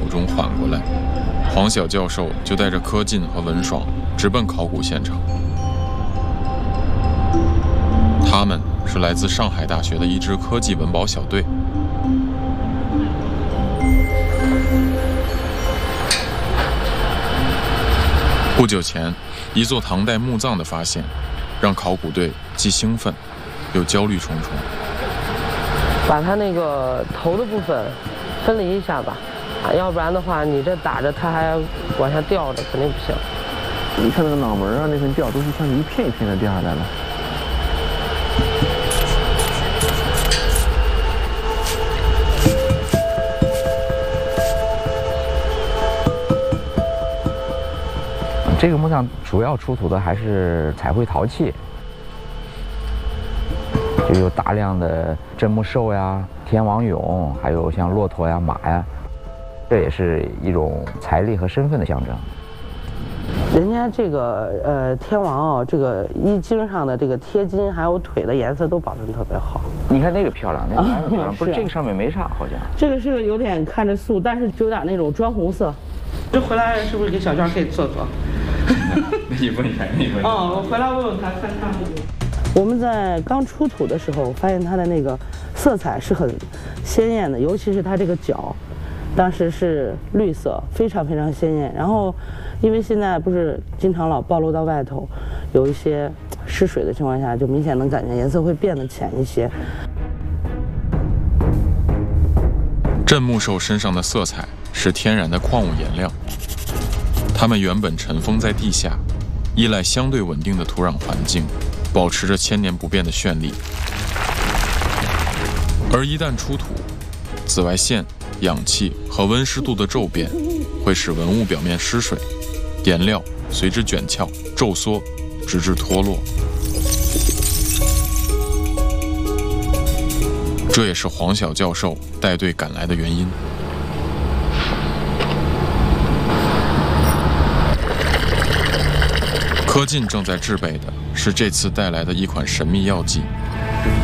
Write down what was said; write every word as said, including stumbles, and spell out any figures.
中缓过来，黄晓教授就带着柯进和文爽直奔考古现场。他们是来自上海大学的一支科技文保小队。不久前，一座唐代墓葬的发现，让考古队既兴奋，又焦虑重重。 把它那个头的部分分离一下吧，啊，要不然的话，你这打着它还往下掉着，肯定不行。 你看那个脑门啊，那层掉都是像一片一片的掉下来了。 这个墓葬主要出土的还是彩绘陶器，就有大量的镇墓兽呀、天王俑，还有像骆驼呀、马呀，这也是一种财力和身份的象征。 人家这个呃天王啊，这个衣襟上的这个贴金还有腿的颜色都保存特别好。 你看那个漂亮，那个蛮漂亮， 啊不是这个上面没啥好像。 这个是有点看着素，但是就有点那种砖红色。这回来是不是给小娟可以做做？ 你问一下，你问一下。 哦，我回来问问他，看看。我们在刚出土的时候，发现它的那个色彩是很鲜艳的，尤其是它这个角，当时是绿色，非常非常鲜艳。然后，因为现在不是经常老暴露到外头，有一些失水的情况下，就明显能感觉颜色会变得浅一些。 镇墓兽身上的色彩是天然的矿物颜料，它们原本尘封在地下，依赖相对稳定的土壤环境，保持着千年不变的绚丽。而一旦出土，紫外线、氧气和温湿度的骤变，会使文物表面失水，颜料随之卷翘、皱缩，直至脱落。这也是黄晓教授带队赶来的原因。柯进正在制备的是这次带来的一款神秘药剂